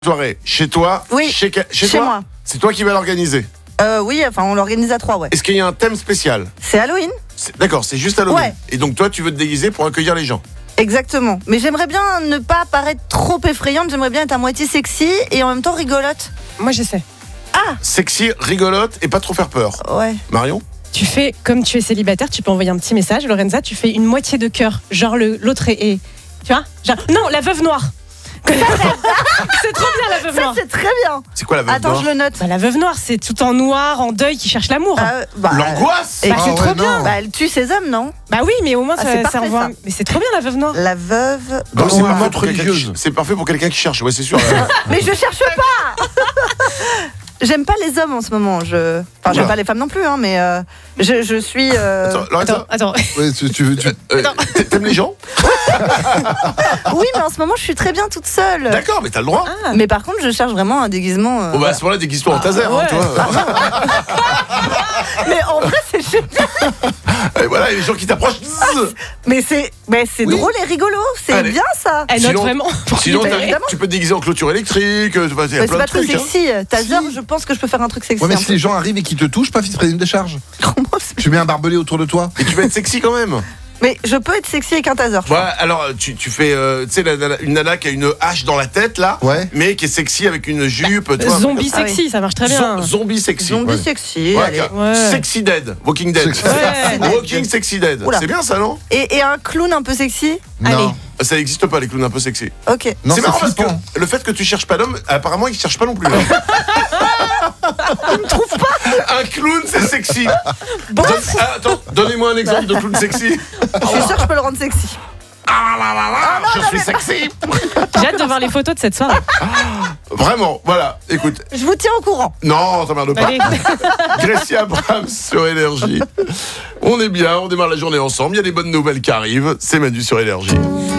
Soirée chez toi. Oui, chez chez toi. moi. C'est toi qui vas l'organiser. Oui, enfin on l'organise à 3, ouais. Est-ce qu'il y a un thème spécial? C'est Halloween. D'accord, c'est juste Halloween. Ouais. Et donc toi, tu veux te déguiser pour accueillir les gens. Exactement. Mais j'aimerais bien ne pas paraître trop effrayante, j'aimerais bien être à moitié sexy et en même temps rigolote. Moi, je sais. Sexy, rigolote et pas trop faire peur. Ouais. Marion? Tu fais, comme tu es célibataire, tu peux envoyer un petit message, Lorenza, tu fais une moitié de cœur. Genre l'autre est. Tu vois genre, non, la veuve noire. C'est trop bien, la veuve Ça noire. c'est très bien. C'est quoi la veuve Attends, noire? je le note. Bah, la veuve noire, c'est tout en noir, en deuil, qui cherche l'amour. L'angoisse. et Bah, c'est trop bien. Bah, elle tue ses hommes, non? Bah oui, mais au moins, Ah, c'est ça parfait, envoie. ça. Mais c'est trop bien, la veuve noire. La veuve. Non, c'est Dans parfait une pour quelqu'un religieuse. qui- c'est parfait pour quelqu'un qui cherche, ouais, c'est sûr. Mais je cherche pas. J'aime pas les hommes en ce moment. Enfin, Oula. j'aime pas les femmes non plus, hein, mais je suis. Attends, Lorenza, Attends. Ouais, tu- t'aimes les gens? Oui, mais en ce moment, je suis très bien toute seule. D'accord, mais t'as le droit. Mais par contre, je cherche vraiment un déguisement. Bon, bah, à ce moment-là, déguise-toi en taser, hein, ouais. toi. Mais en vrai, c'est génial. Et voilà, et les gens qui t'approchent. Mais c'est Oui. drôle et rigolo. C'est Allez. bien ça. Elle note Sinon- vraiment. Sinon, Bah, évidemment. tu peux te déguiser en clôture électrique. Il y a Mais plein c'est de pas très trucs. hein. sexy. Taser, Si. je pense que je peux faire un truc sexy. Ouais, mais un si peu. les gens arrivent et qu'ils te touchent, paf, ils te prennent une décharge. Comment c'est- Tu mets un barbelé autour de toi. Et tu vas être sexy quand même. Mais je peux être sexy avec un taser. je crois. Ouais, alors tu fais, tu sais, une nana qui a une hache dans la tête là, Ouais. mais qui est sexy avec une jupe. tu vois, Zombie Ah oui. sexy, ça marche très bien. Zombie sexy. Zombie Ouais. sexy. Ouais, allez. Ouais. Sexy Dead, Walking Dead. Sexy. Ouais. Walking Sexy Dead. Oula. C'est bien ça, non? Et un clown un peu sexy. Allez. Non. Ça n'existe pas les clowns un peu sexy. Ok. Non, c'est c'est marrant parce que flippant. le fait que tu cherches pas d'homme, apparemment il cherche pas non plus. Il me trouve pas. Un clown c'est sexy. Attends, donnez-moi un exemple de clown sexy. Je suis sûre que je peux le rendre sexy. Je suis sexy. J'ai hâte de voir les photos de cette soirée. Vraiment, voilà. Écoute, Je vous tiens au courant. non, t'emmerdes pas. Allez. Gracia Abrams sur Énergie. On est bien, on démarre la journée ensemble. Il y a des bonnes nouvelles qui arrivent. C'est Manu sur Énergie.